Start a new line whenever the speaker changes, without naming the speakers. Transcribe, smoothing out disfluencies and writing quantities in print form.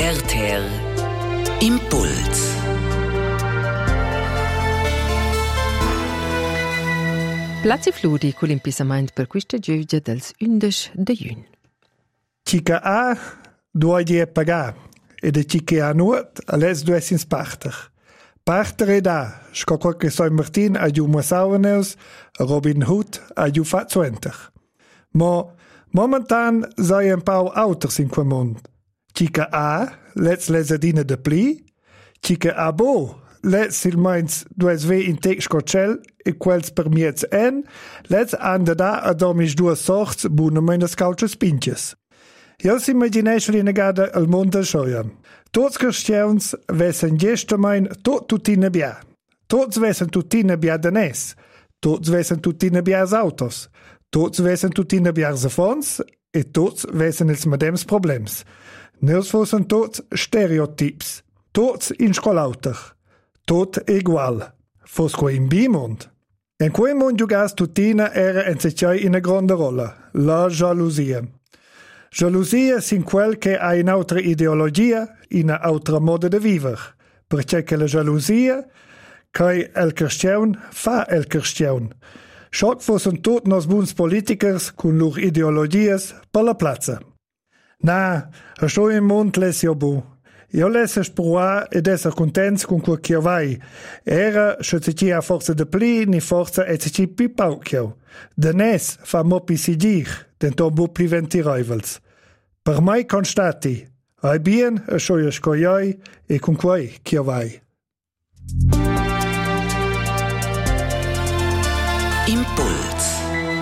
RTR Impuls.
Plazzi fludi con l'impisament per questa giuggia dels 11 de giugn.
Cica A due die pagar e de cica A nuot alles due sins parter. Parter ed A, sco qualche San Martin a giu Massauerneus, Robin Hood a giu Fazzuenter. Mo momentan sei un pau auters in quel mond. Cica A, let's lesadina de pli, cica A bo, let's il meins dues ve in tec scocel e quels per miez en, let's anda da a domis due sorts buna meines cauches pinches. Io si immaginesce li negada al mondo schoia. Tots cristians vessen gestamein tot tutine bia. Tots vessen tutine bia danes. Tots vessen tutine bia autos. Tots vessen tutine bia zafons e tots vessen ils medems problems. Neus fossen tots stereotyps. Tots in scolauter. Tot egual. Fos quei in bimond. En quei mond giugas tutina era enzecei in a grande rolla. La jalousia. Jalousia sin quel che ha un'altra ideologia, un'altra moda de viver. Perché la jalousia, che el cristian fa el cristian. Schock fossen tot nos buns politikers con lur ideologias per la plaza. Na, a scho in mond les jo bu. Io lesse spruar ed esser contents con quel che vai. Era, se ci a forza de pli, ni forza e ci pi paucchio. De nes fa mo pi sigir, denton bu pli venti rivals. Per mai constati, ai bien a scioia scoiai e con quei che vai.
Impuls.